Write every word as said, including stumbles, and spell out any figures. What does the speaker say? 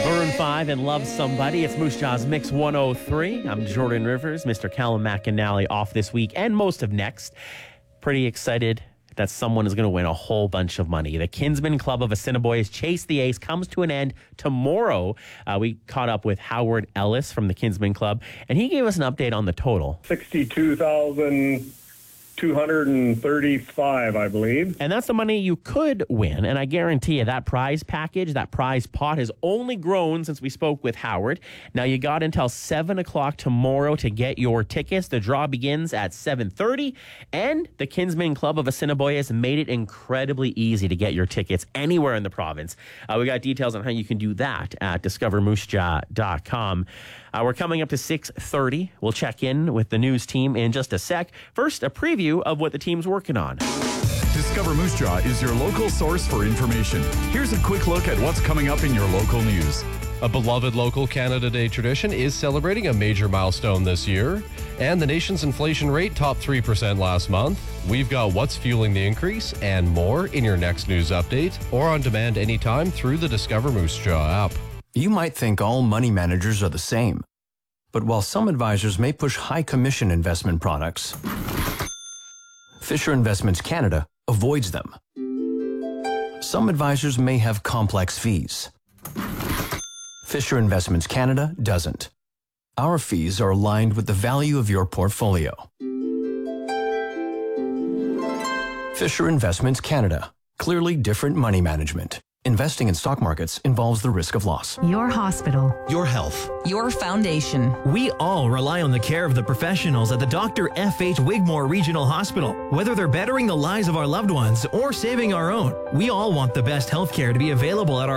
Maroon five and Love Somebody. It's Moose Jaw's Mix one oh three. I'm Jordan Rivers. Mister Callum McAnally off this week and most of next. Pretty excited that someone is going to win a whole bunch of money. The Kinsmen Club of Assiniboia's Chase the Ace comes to an end tomorrow. Uh, we caught up with Howard Ellis from the Kinsmen Club, and he gave us an update on the total. sixty-two thousand two hundred thirty-five, I believe. And that's the money you could win. And I guarantee you that prize package, that prize pot has only grown since we spoke with Howard. Now, you got until seven o'clock tomorrow to get your tickets. The draw begins at seven thirty. And the Kinsmen Club of Assiniboia has made it incredibly easy to get your tickets anywhere in the province. Uh, we got details on how you can do that at discover moose jaw dot com. Uh, we're coming up to six thirty. We'll check in with the news team in just a sec. First, a preview of what the team's working on. Discover Moose Jaw is your local source for information. Here's a quick look at what's coming up in your local news. A beloved local Canada Day tradition is celebrating a major milestone this year, and the nation's inflation rate topped three percent last month. We've got what's fueling the increase and more in your next news update or on demand anytime through the Discover Moose Jaw app. You might think all money managers are the same, but while some advisors may push high commission investment products, Fisher Investments Canada avoids them. Some advisors may have complex fees. Fisher Investments Canada doesn't. Our fees are aligned with the value of your portfolio. Fisher Investments Canada. Clearly different money management. Investing in stock markets involves the risk of loss. Your hospital. Your health. Your foundation. We all rely on the care of the professionals at the Doctor F H Wigmore Regional Hospital. Whether they're bettering the lives of our loved ones or saving our own, we all want the best health care to be available at our